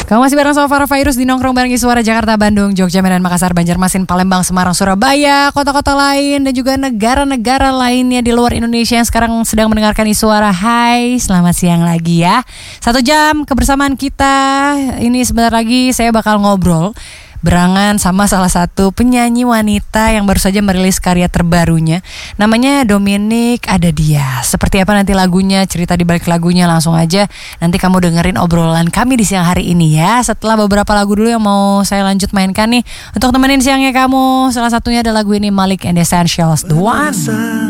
Kamu masih bareng sama Farah Fairuz di Nongkrong Bareng Iswara Jakarta, Bandung, Jogja, Medan, Makassar, Banjarmasin, Palembang, Semarang, Surabaya, kota-kota lain dan juga negara-negara lainnya di luar Indonesia yang sekarang sedang mendengarkan Iswara. Hai, selamat siang lagi ya. 1 jam kebersamaan kita. Ini sebentar lagi saya bakal ngobrol berangan sama salah satu penyanyi wanita yang baru saja merilis karya terbarunya. Namanya Dominic Adadia. Seperti apa nanti lagunya, cerita di balik lagunya, langsung aja nanti kamu dengerin obrolan kami di siang hari ini ya. Setelah beberapa lagu dulu yang mau saya lanjut mainkan nih untuk temenin siangnya kamu. Salah satunya ada lagu ini, Malik and the Essentials, The One.